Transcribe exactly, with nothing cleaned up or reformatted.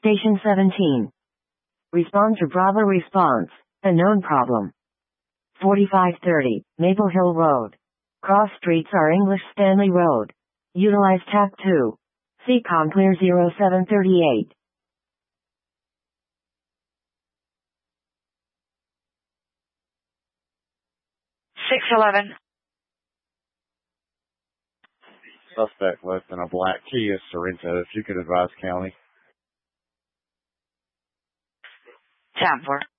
Station seventeen. Respond to Bravo response. A known problem. forty-five thirty, Maple Hill Road. Cross streets are English Stanley Road. Utilize tap two. C COM clear zero seven thirty-eight. six eleven. Suspect left in a black Kia Sorento. If you could advise county. Time for